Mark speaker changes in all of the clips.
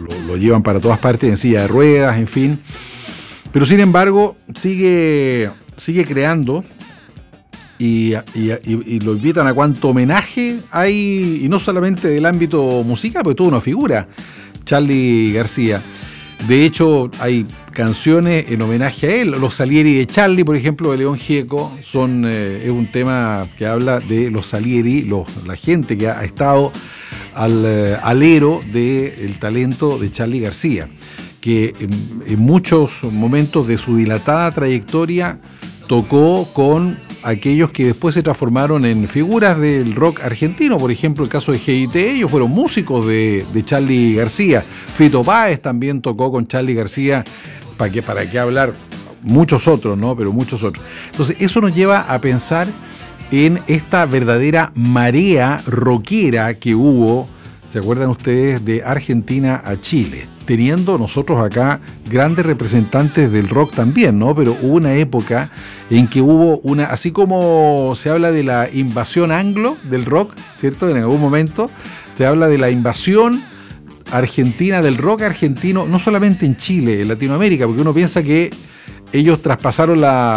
Speaker 1: lo llevan para todas partes en silla de ruedas, en fin. Pero sin embargo, sigue creando y lo invitan a cuanto homenaje hay, y no solamente del ámbito musical, porque tuvo una figura, Charly García. De hecho, hay canciones en homenaje a él. Los Salieri de Charly, por ejemplo, de León Gieco, es un tema que habla de los Salieri, la gente que ha estado al alero del talento de Charly García, que en muchos momentos de su dilatada trayectoria tocó con aquellos que después se transformaron en figuras del rock argentino. Por ejemplo, el caso de GIT, ellos fueron músicos de Charly García. Fito Páez también tocó con Charly García, para qué hablar, muchos otros, ¿no? Pero muchos otros. Entonces, eso nos lleva a pensar en esta verdadera marea rockera que hubo, ¿se acuerdan ustedes?, de Argentina a Chile, teniendo nosotros acá grandes representantes del rock también, ¿no? Pero hubo una época en que hubo así como se habla de la invasión anglo del rock, ¿cierto? En algún momento se habla de la invasión argentina del rock argentino, no solamente en Chile, en Latinoamérica, porque uno piensa que ellos traspasaron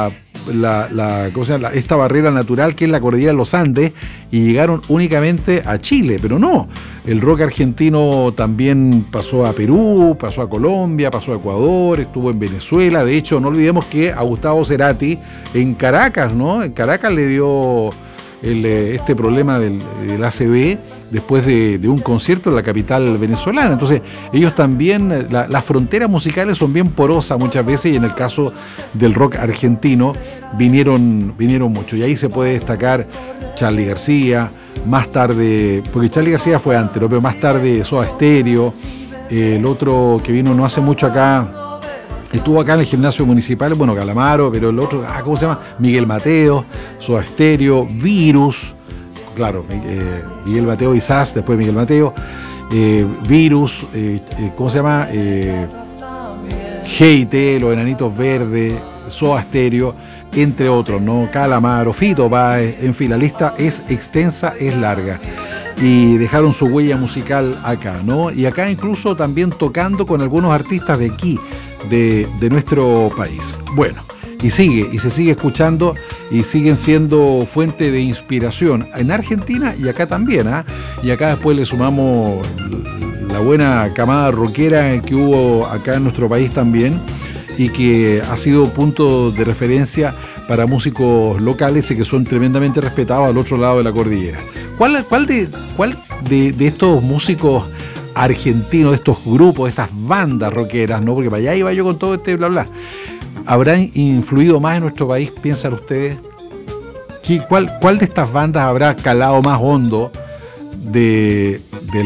Speaker 1: esta barrera natural que es la cordillera de los Andes y llegaron únicamente a Chile, pero no. El rock argentino también pasó a Perú, pasó a Colombia, pasó a Ecuador, estuvo en Venezuela. De hecho, no olvidemos que a Gustavo Cerati en Caracas, ¿no? En Caracas le dio este problema del ACV después de un concierto en la capital venezolana. Entonces, ellos también, las fronteras musicales son bien porosas muchas veces, y en el caso del rock argentino vinieron mucho. Y ahí se puede destacar Charly García, más tarde, porque Charly García fue antes, ¿no? Pero más tarde Soda Stereo, el otro que vino no hace mucho acá, estuvo acá en el gimnasio municipal, bueno, Calamaro, pero el otro, ¿cómo se llama? Miguel Mateo, Soda Stereo, Virus, claro, Miguel Mateo y Sass, después Miguel Mateo, Virus, ¿cómo se llama? GIT, Los Enanitos Verdes, Soda Stereo, entre otros, ¿no? Calamaro, Fito Páez, en fin, la lista es extensa, es larga. Y dejaron su huella musical acá, ¿no? Y acá incluso también tocando con algunos artistas de aquí, de nuestro país. Bueno, y se sigue escuchando y siguen siendo fuente de inspiración en Argentina y acá también, ¿ah? Y acá después le sumamos la buena camada rockera que hubo acá en nuestro país también, y que ha sido punto de referencia para músicos locales y que son tremendamente respetados al otro lado de la cordillera. ¿Cuál de estos músicos argentinos, de estos grupos, de estas bandas rockeras, ¿no? Porque para allá iba yo con todo este bla bla, habrán influido más en nuestro país, piensan ustedes? ¿Cuál de estas bandas habrá calado más hondo del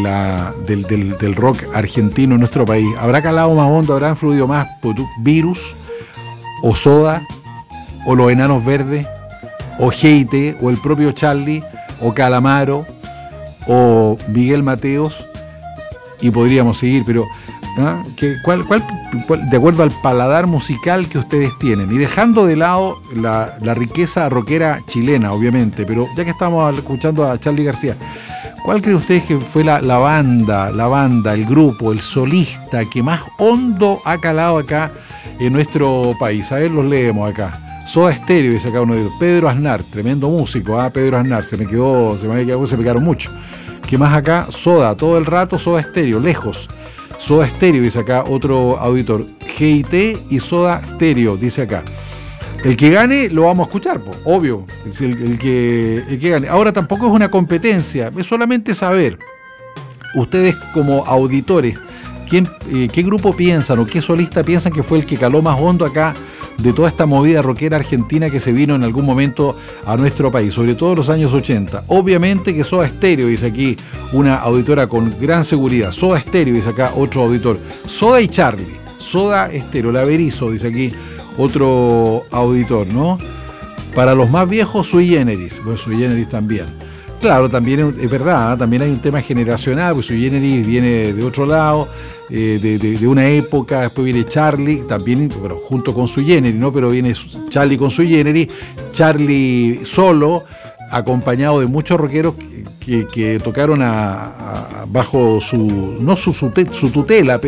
Speaker 1: rock argentino en nuestro país? ¿Habrá calado más hondo, habrá influido más Virus, o Soda, o Los Enanos Verdes, o GIT, o el propio Charly, o Calamaro, o Miguel Mateos? Y podríamos seguir, pero ¿cuál, de acuerdo al paladar musical que ustedes tienen, y dejando de lado la riqueza rockera chilena, obviamente, pero ya que estamos escuchando a Charly García, ¿cuál creen ustedes que fue la banda, el grupo, el solista que más hondo ha calado acá en nuestro país? A ver, los leemos acá. Soda Stereo, dice acá uno de ellos. Pedro Aznar, tremendo músico, Pedro Aznar, se me pegaron mucho. ¿Qué más acá? Soda, todo el rato Soda Stereo, lejos. Soda Stereo, dice acá otro auditor. GIT y Soda Stereo, dice acá. El que gane lo vamos a escuchar, obvio. El que gane. Ahora tampoco es una competencia, es solamente saber, ustedes como auditores, qué grupo piensan o qué solista piensan que fue el que caló más hondo acá de toda esta movida rockera argentina que se vino en algún momento a nuestro país, sobre todo en los años 80. Obviamente que Soda Stereo, dice aquí una auditora con gran seguridad. Soda Stereo, dice acá otro auditor. Soda y Charly. Soda Stereo, la Berizo, dice aquí otro auditor, ¿no? Para los más viejos, Sui Generis. Bueno, Sui Generis también. Claro, también es verdad, también hay un tema generacional, pues Sui Generis viene de otro lado, de una época, después viene Charly, también, pero junto con Sui Generis, ¿no? Pero viene Charly con Sui Generis, Charly solo, acompañado de muchos rockeros que tocaron bajo su tutela,